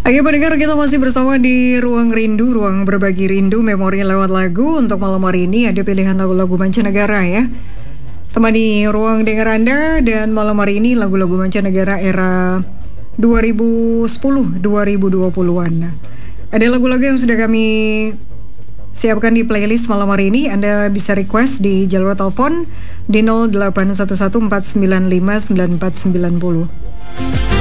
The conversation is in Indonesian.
Oke pendengar, kita masih bersama di Ruang Rindu, ruang berbagi rindu, memori lewat lagu. Untuk malam hari ini ada pilihan lagu-lagu mancanegara ya. Temani ruang dengar Anda, dan malam hari ini lagu-lagu mancanegara era 2010, 2020-an. Ada lagu-lagu yang sudah kami siapkan di playlist malam hari ini. Anda bisa request di jalur telepon di 0811 495 9490.